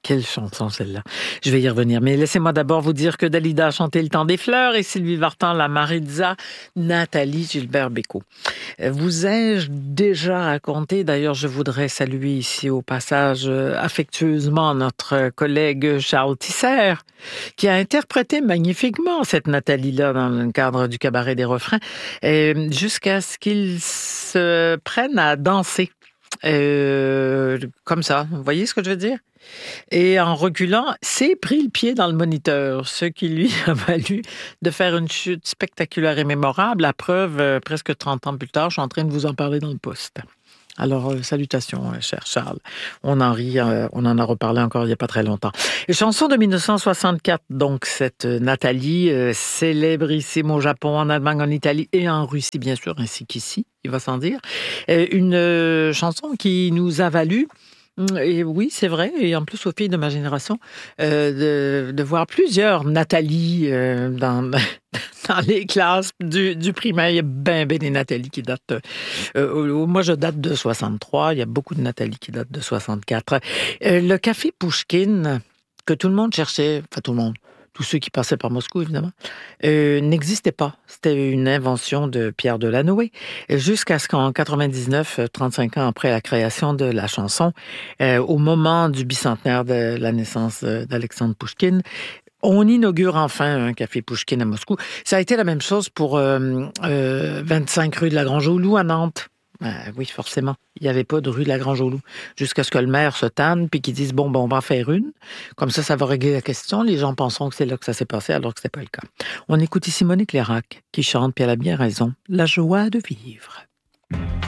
Quelle chanson celle-là. Je vais y revenir. Mais laissez-moi d'abord vous dire que Dalida a chanté Le temps des fleurs et Sylvie Vartan, la Maritza, Nathalie Gilbert-Bécaud. Vous ai-je déjà raconté, d'ailleurs je voudrais saluer ici au passage affectueusement notre collègue Charles Tisser, qui a interprété magnifiquement cette Nathalie-là dans le cadre du cabaret des refrains, jusqu'à ce qu'il se prenne à danser. Comme ça, vous voyez ce que je veux dire? Et en reculant, s'est pris le pied dans le moniteur, ce qui lui a valu de faire une chute spectaculaire et mémorable. La preuve, presque 30 ans plus tard, je suis en train de vous en parler dans le poste. Alors, salutations, cher Charles. On en rit, on en a reparlé encore il n'y a pas très longtemps. Et chanson de 1964, donc cette Nathalie, célébrissime au Japon, en Allemagne, en Italie et en Russie, bien sûr, ainsi qu'ici, il va sans dire. Une chanson qui nous a valu, et oui, c'est vrai, et en plus aux filles de ma génération, de voir plusieurs Nathalie dans les classes du primaire. Il y a ben des Nathalie qui datent... moi, je date de 63. Il y a beaucoup de Nathalie qui datent de 64. Le café Pouchkine, que tout le monde cherchait, enfin tout le monde, tous ceux qui passaient par Moscou, évidemment, n'existait pas. C'était une invention de Pierre Delanoë. Jusqu'à ce qu'en 99, 35 ans après la création de la chanson, au moment du bicentenaire de la naissance d'Alexandre Pouchkine, on inaugure enfin un café Pouchkine à Moscou. Ça a été la même chose pour 25 rue de la Grange-au-Loup à Nantes. Oui, forcément. Il n'y avait pas de rue de la Grange-au-Loup. Jusqu'à ce que le maire se tanne puis qu'ils disent, bon, on va en faire une. Comme ça va régler la question. Les gens penseront que c'est là que ça s'est passé, alors que ce n'est pas le cas. On écoute ici Monique Lérac qui chante, puis elle a bien raison, La joie de vivre.